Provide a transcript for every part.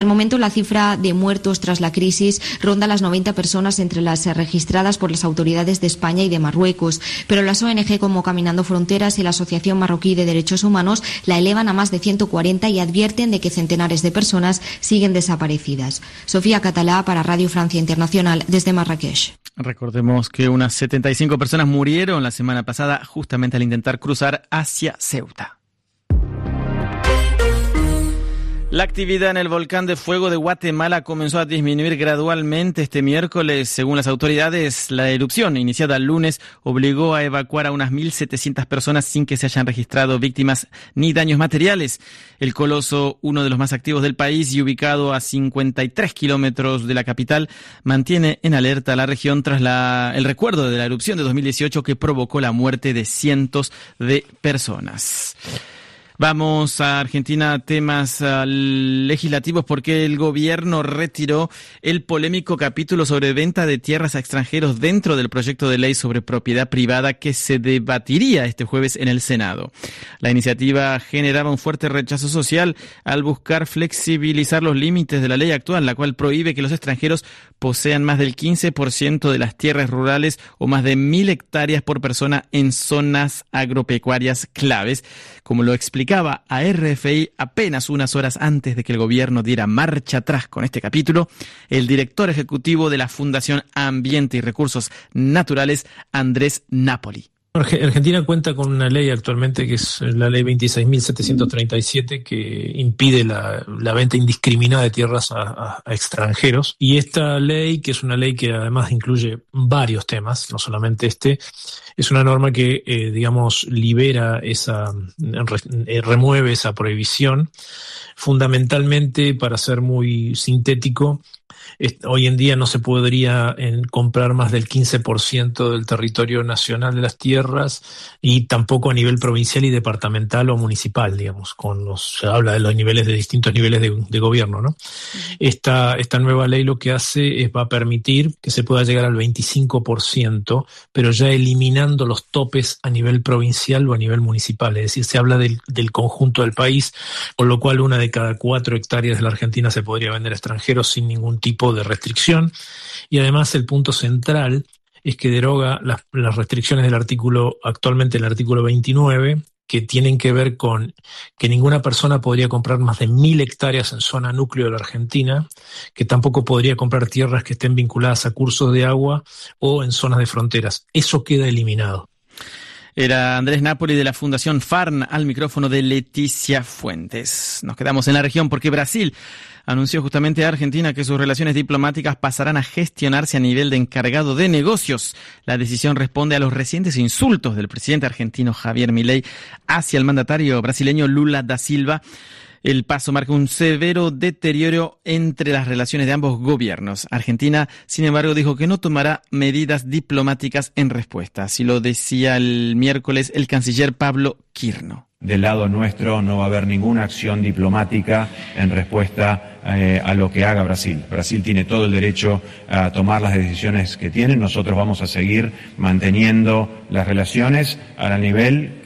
momento, la cifra de muertos tras la crisis ronda las 90 personas entre las registradas por las autoridades de España y de Marruecos, pero las ONG como Caminando Fronteras y la Asociación Marroquí de Derechos Humanos la elevan a más de 140 y advierten de que centenares de personas siguen desaparecidas. Sofía Catalá para Radio Francia Internacional desde Marrakech. Recordemos que unas 75 personas murieron la semana pasada justamente al intentar cruzar hacia Ceuta. La actividad en el volcán de fuego de Guatemala comenzó a disminuir gradualmente este miércoles. Según las autoridades, la erupción iniciada el lunes obligó a evacuar a unas 1.700 personas sin que se hayan registrado víctimas ni daños materiales. El coloso, uno de los más activos del país y ubicado a 53 kilómetros de la capital, mantiene en alerta a la región tras el recuerdo de la erupción de 2018 que provocó la muerte de cientos de personas. Vamos a Argentina, temas legislativos, porque el gobierno retiró el polémico capítulo sobre venta de tierras a extranjeros dentro del proyecto de ley sobre propiedad privada que se debatiría este jueves en el Senado. La iniciativa generaba un fuerte rechazo social al buscar flexibilizar los límites de la ley actual, la cual prohíbe que los extranjeros posean más del 15% de las tierras rurales o más de 1.000 hectáreas por persona en zonas agropecuarias claves, como lo explicaba a RFI apenas unas horas antes de que el gobierno diera marcha atrás con este capítulo, el director ejecutivo de la Fundación Ambiente y Recursos Naturales, Andrés Napoli. Argentina cuenta con una ley actualmente que es la ley 26.737 que impide la venta indiscriminada de tierras a extranjeros, y esta ley, que es una ley que además incluye varios temas, no solamente es una norma que libera remueve esa prohibición, fundamentalmente, para ser muy sintético. Hoy en día no se podría comprar más del 15% del territorio nacional de las tierras, y tampoco a nivel provincial y departamental o municipal, se habla de los niveles, de distintos niveles de gobierno, ¿no? Esta nueva ley lo que hace va a permitir que se pueda llegar al 25%, pero ya eliminando los topes a nivel provincial o a nivel municipal, es decir, se habla del conjunto del país, con lo cual 1 de cada 4 hectáreas de la Argentina se podría vender a extranjeros sin ningún tipo de restricción. Y además el punto central es que deroga las restricciones del actualmente el artículo 29, que tienen que ver con que ninguna persona podría comprar más de 1.000 hectáreas en zona núcleo de la Argentina, que tampoco podría comprar tierras que estén vinculadas a cursos de agua o en zonas de fronteras. Eso queda eliminado. Era Andrés Napoli de la Fundación FARN al micrófono de Leticia Fuentes. Nos quedamos en la región porque Brasil anunció justamente a Argentina que sus relaciones diplomáticas pasarán a gestionarse a nivel de encargado de negocios. La decisión responde a los recientes insultos del presidente argentino Javier Milei hacia el mandatario brasileño Lula da Silva. El paso marca un severo deterioro entre las relaciones de ambos gobiernos. Argentina, sin embargo, dijo que no tomará medidas diplomáticas en respuesta. Así lo decía el miércoles el canciller Pablo Quirno. Del lado nuestro no va a haber ninguna acción diplomática en respuesta a lo que haga Brasil. Brasil tiene todo el derecho a tomar las decisiones que tiene. Nosotros vamos a seguir manteniendo las relaciones al nivel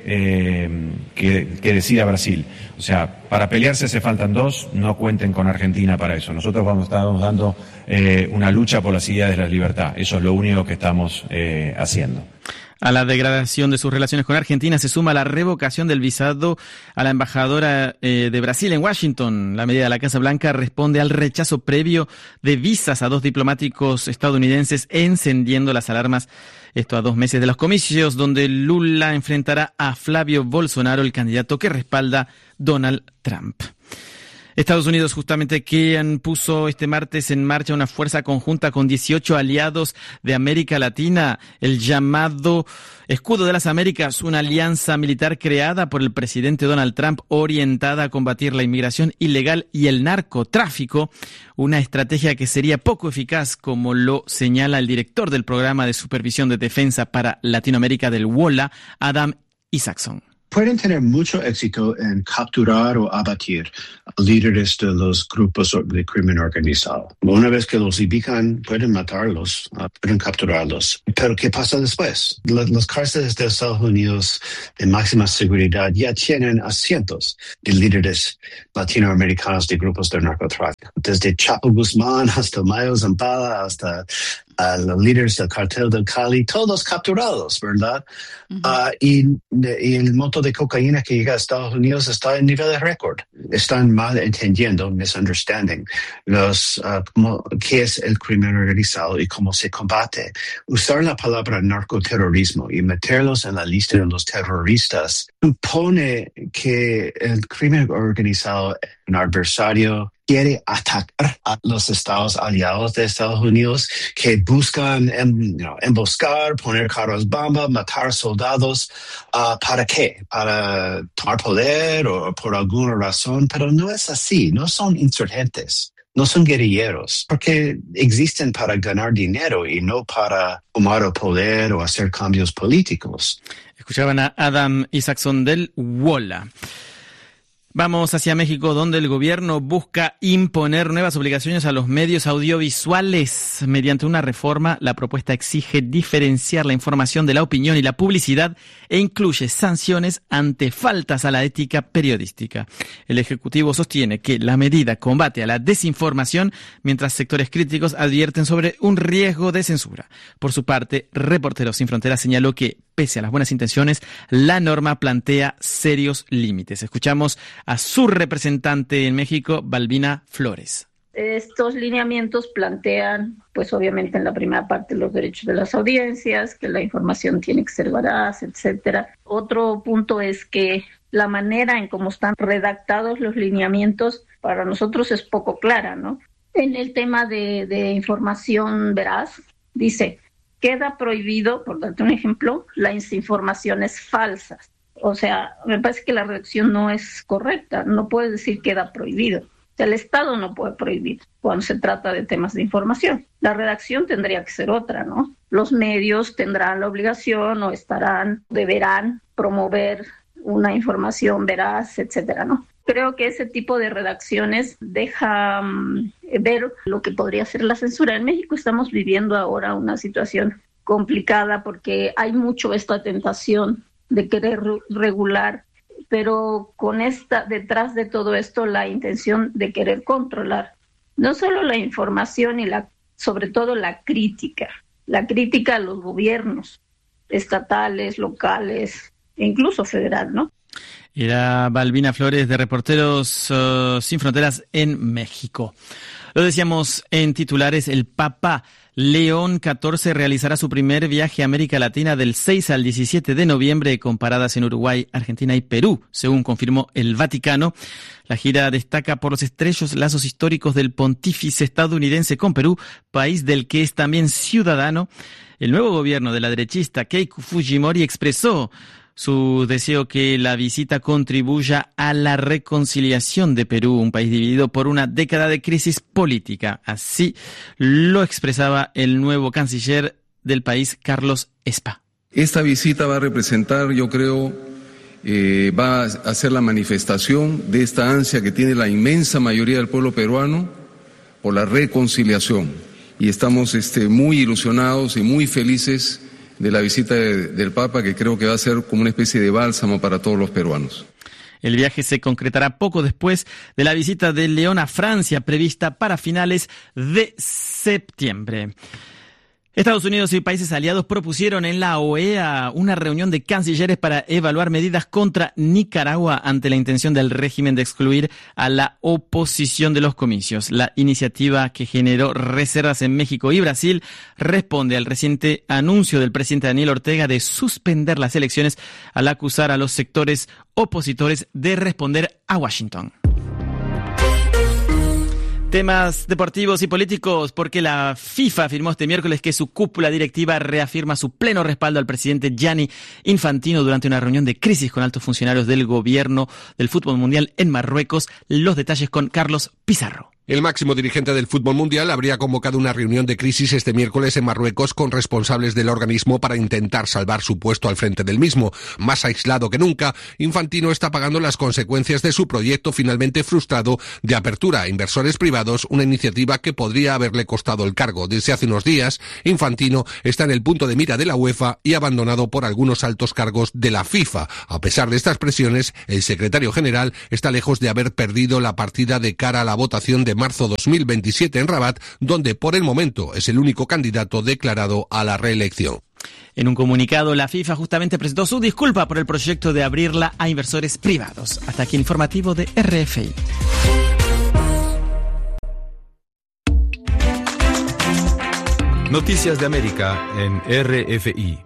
que decida Brasil. O sea, para pelearse se faltan 2, no cuenten con Argentina para eso. Nosotros estamos dando una lucha por las ideas de la libertad. Eso es lo único que estamos haciendo. A la degradación de sus relaciones con Argentina se suma la revocación del visado a la embajadora de Brasil en Washington. La medida de la Casa Blanca responde al rechazo previo de visas a 2 diplomáticos estadounidenses, encendiendo las alarmas. Esto a 2 meses de los comicios, donde Lula enfrentará a Flavio Bolsonaro, el candidato que respalda Donald Trump. Estados Unidos justamente que puso este martes en marcha una fuerza conjunta con 18 aliados de América Latina, el llamado Escudo de las Américas, una alianza militar creada por el presidente Donald Trump orientada a combatir la inmigración ilegal y el narcotráfico, una estrategia que sería poco eficaz, como lo señala el director del Programa de Supervisión de Defensa para Latinoamérica del WOLA, Adam Isaacson. pueden tener mucho éxito en capturar o abatir líderes de los grupos de crimen organizado. Una vez que los ubican, pueden matarlos, pueden capturarlos. Pero ¿qué pasa después? Las cárceles de Estados Unidos de máxima seguridad ya tienen a cientos de líderes latinoamericanos de grupos de narcotráfico. Desde Chapo Guzmán hasta Mayo Zambada, hasta los líderes del cartel del Cali, todos capturados, ¿verdad? Uh-huh. Y el monto de cocaína que llega a Estados Unidos está en nivel de récord. Están mal entendiendo, misunderstanding, qué es el crimen organizado y cómo se combate. Usar la palabra narcoterrorismo y meterlos en la lista de los terroristas supone que el crimen organizado es un adversario quiere atacar a los estados aliados de Estados Unidos que buscan emboscar, poner carros bomba, matar soldados. ¿Para qué? ¿Para tomar poder o por alguna razón? Pero no es así. No son insurgentes. No son guerrilleros. Porque existen para ganar dinero y no para tomar el poder o hacer cambios políticos. Escuchaban a Adam Isaacson del WOLA. Vamos hacia México, donde el gobierno busca imponer nuevas obligaciones a los medios audiovisuales. Mediante una reforma, la propuesta exige diferenciar la información de la opinión y la publicidad e incluye sanciones ante faltas a la ética periodística. El Ejecutivo sostiene que la medida combate a la desinformación, mientras sectores críticos advierten sobre un riesgo de censura. Por su parte, Reporteros Sin Fronteras señaló que, pese a las buenas intenciones, la norma plantea serios límites. Escuchamos a su representante en México, Balbina Flores. Estos lineamientos plantean, pues obviamente en la primera parte, los derechos de las audiencias, que la información tiene que ser veraz, etcétera. Otro punto es que la manera en cómo están redactados los lineamientos para nosotros es poco clara, ¿no? En el tema de información veraz, dice: queda prohibido, por darte un ejemplo, las informaciones falsas. O sea, me parece que la redacción no es correcta. No puedes decir queda prohibido. O sea, el Estado no puede prohibir cuando se trata de temas de información. La redacción tendría que ser otra, ¿no? Los medios tendrán la obligación o deberán promover una información veraz, etcétera, ¿no? Creo que ese tipo de redacciones deja ver lo que podría ser la censura. En México estamos viviendo ahora una situación complicada porque hay mucho esta tentación de querer regular, pero con detrás de todo esto, la intención de querer controlar no solo la información y sobre todo la crítica a los gobiernos estatales, locales e incluso federal, ¿no? Era Balbina Flores de Reporteros Sin Fronteras en México. Lo decíamos en titulares, el Papa León XIV realizará su primer viaje a América Latina del 6 al 17 de noviembre con paradas en Uruguay, Argentina y Perú, según confirmó el Vaticano. La gira destaca por los estrechos lazos históricos del pontífice estadounidense con Perú, país del que es también ciudadano. El nuevo gobierno de la derechista Keiko Fujimori expresó su deseo que la visita contribuya a la reconciliación de Perú, un país dividido por una década de crisis política. Así lo expresaba el nuevo canciller del país, Carlos Espa. Esta visita va a representar, yo creo, va a ser la manifestación de esta ansia que tiene la inmensa mayoría del pueblo peruano por la reconciliación. Y estamos muy ilusionados y muy felices de la visita del Papa, que creo que va a ser como una especie de bálsamo para todos los peruanos. El viaje se concretará poco después de la visita de León a Francia, prevista para finales de septiembre. Estados Unidos y países aliados propusieron en la OEA una reunión de cancilleres para evaluar medidas contra Nicaragua ante la intención del régimen de excluir a la oposición de los comicios. La iniciativa, que generó reservas en México y Brasil, responde al reciente anuncio del presidente Daniel Ortega de suspender las elecciones al acusar a los sectores opositores de responder a Washington. Temas deportivos y políticos, porque la FIFA afirmó este miércoles que su cúpula directiva reafirma su pleno respaldo al presidente Gianni Infantino durante una reunión de crisis con altos funcionarios del gobierno del fútbol mundial en Marruecos. Los detalles con Carlos Pizarro. El máximo dirigente del fútbol mundial habría convocado una reunión de crisis este miércoles en Marruecos con responsables del organismo para intentar salvar su puesto al frente del mismo. Más aislado que nunca, Infantino está pagando las consecuencias de su proyecto finalmente frustrado de apertura a inversores privados, una iniciativa que podría haberle costado el cargo. Desde hace unos días, Infantino está en el punto de mira de la UEFA y abandonado por algunos altos cargos de la FIFA. A pesar de estas presiones, el secretario general está lejos de haber perdido la partida de cara a la votación de marzo 2027 en Rabat, donde por el momento es el único candidato declarado a la reelección. En un comunicado, la FIFA justamente presentó su disculpa por el proyecto de abrirla a inversores privados. Hasta aquí el informativo de RFI. Noticias de América en RFI.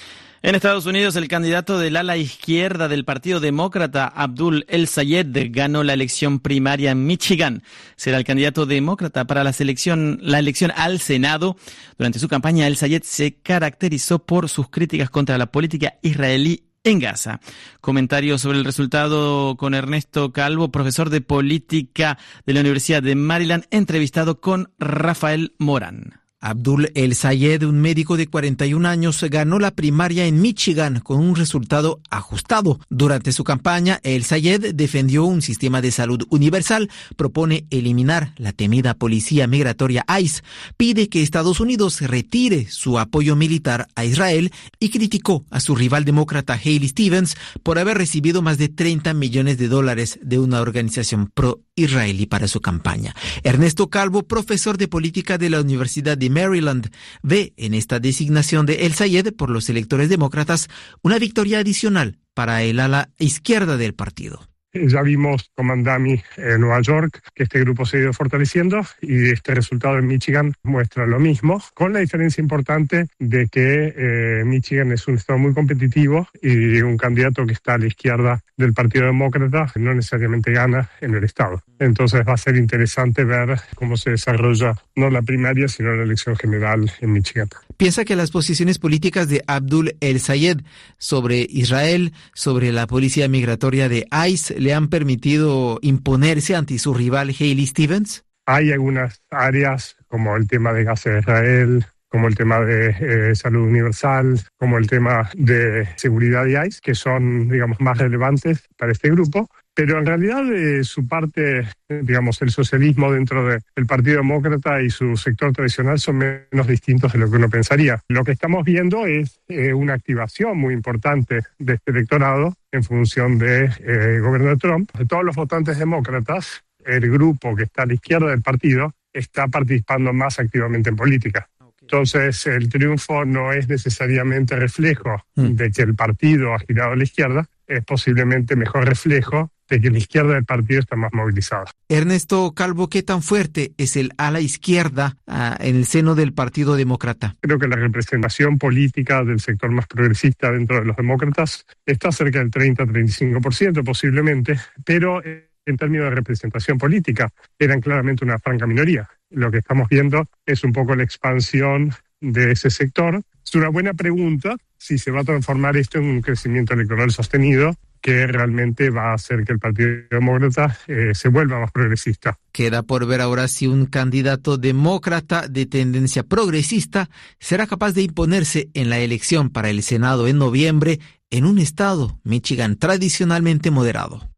En Estados Unidos, el candidato del ala izquierda del Partido Demócrata, Abdul El-Sayed, ganó la elección primaria en Michigan. Será el candidato demócrata para la elección al Senado. Durante su campaña, El-Sayed se caracterizó por sus críticas contra la política israelí en Gaza. Comentarios sobre el resultado con Ernesto Calvo, profesor de política de la Universidad de Maryland, entrevistado con Rafael Morán. Abdul El-Sayed, un médico de 41 años, ganó la primaria en Michigan con un resultado ajustado. Durante su campaña, El-Sayed defendió un sistema de salud universal, propone eliminar la temida policía migratoria ICE, pide que Estados Unidos retire su apoyo militar a Israel y criticó a su rival demócrata Haley Stevens por haber recibido más de $30 millones de una organización pro-israelí para su campaña. Ernesto Calvo, profesor de política de la Universidad de Maryland, ve en esta designación de El-Sayed por los electores demócratas una victoria adicional para el ala izquierda del partido. Ya vimos con Mandami en Nueva York que este grupo se ha ido fortaleciendo y este resultado en Michigan muestra lo mismo, con la diferencia importante de que Michigan es un estado muy competitivo y un candidato que está a la izquierda del Partido Demócrata no necesariamente gana en el estado. Entonces va a ser interesante ver cómo se desarrolla no la primaria sino la elección general en Michigan. Piensa que las posiciones políticas de Abdul El-Sayed sobre Israel, sobre la policía migratoria de ICE, le han permitido imponerse ante su rival Haley Stevens. Hay algunas áreas como el tema de Gaza de Israel, como el tema de salud universal, como el tema de seguridad de ICE, que son, digamos, más relevantes para este grupo. Pero en realidad su parte, digamos, el socialismo dentro del Partido Demócrata y su sector tradicional son menos distintos de lo que uno pensaría. Lo que estamos viendo es una activación muy importante de este electorado en función del gobierno de Trump. De todos los votantes demócratas, el grupo que está a la izquierda del partido está participando más activamente en política. Entonces, el triunfo no es necesariamente reflejo de que el partido ha girado a la izquierda, es posiblemente mejor reflejo de que la izquierda del partido está más movilizada. Ernesto Calvo, ¿qué tan fuerte es el ala izquierda en el seno del Partido Demócrata? Creo que la representación política del sector más progresista dentro de los demócratas está cerca del 30-35% posiblemente, pero en términos de representación política eran claramente una franca minoría. Lo que estamos viendo es un poco la expansión de ese sector. Es una buena pregunta si se va a transformar esto en un crecimiento electoral sostenido que realmente va a hacer que el Partido Demócrata se vuelva más progresista. Queda por ver ahora si un candidato demócrata de tendencia progresista será capaz de imponerse en la elección para el Senado en noviembre en un estado, Michigan, tradicionalmente moderado.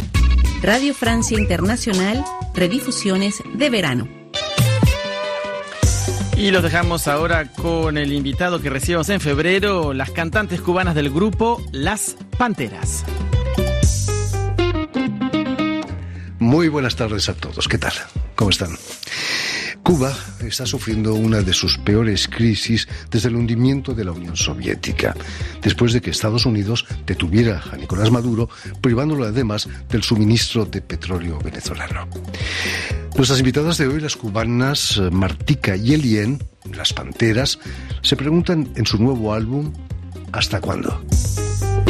Radio Francia Internacional, redifusiones de verano. Y los dejamos ahora con el invitado que recibimos en febrero, las cantantes cubanas del grupo Las Panteras. Muy buenas tardes a todos. ¿Qué tal? ¿Cómo están? Cuba está sufriendo una de sus peores crisis desde el hundimiento de la Unión Soviética, después de que Estados Unidos detuviera a Nicolás Maduro, privándolo además del suministro de petróleo venezolano. Nuestras invitadas de hoy, las cubanas Martika y Elien, Las Panteras, se preguntan en su nuevo álbum ¿Hasta cuándo?